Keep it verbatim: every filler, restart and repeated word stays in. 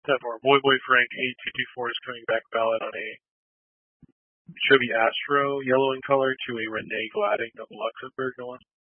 ten four. Boy Boy Frank eight two two four is coming back valid on a Chevy Astro, yellow in color, to a Rene Glading of Luxembourg. No one.